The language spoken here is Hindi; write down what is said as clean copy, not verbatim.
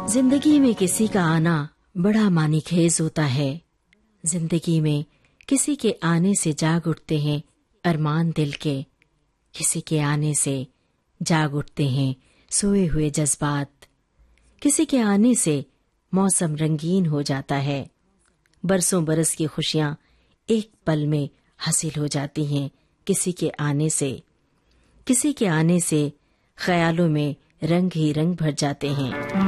जिंदगी में किसी का आना बड़ा मानीखेज होता है। जिंदगी में किसी के आने से जाग उठते हैं अरमान दिल के। किसी के आने से जाग उठते हैं सोए हुए जज्बात। किसी के आने से मौसम रंगीन हो जाता है। बरसों बरस की खुशियां एक पल में हासिल हो जाती हैं किसी के आने से। किसी के आने से ख्यालों में रंग ही रंग भर जाते हैं।